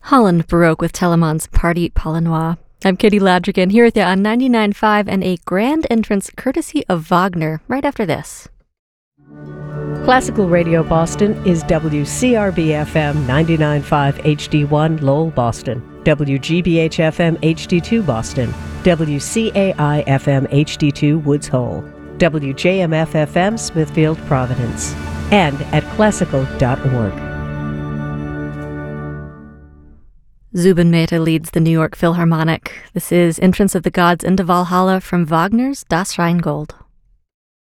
Holland Baroque with Telemann's Partie Polonoise. I'm Kitty Ladrigan here with you on 99.5 and a grand entrance courtesy of Wagner right after this. Classical Radio Boston is WCRB-FM 99.5 HD1 Lowell, Boston, WGBH-FM HD2 Boston, WCAI-FM HD2 Woods Hole, WJMF-FM Smithfield, Providence, and at classical.org. Zubin Mehta leads the New York Philharmonic. This is Entrance of the Gods into Valhalla from Wagner's Das Rheingold.